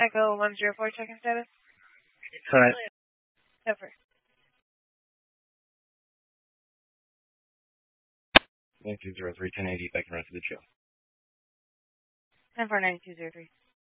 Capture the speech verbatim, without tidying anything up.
Echo one zero four, check-in status. Alright. Over. nine two zero three, ten eighty, back and run to the jail. ten four nine two zero three.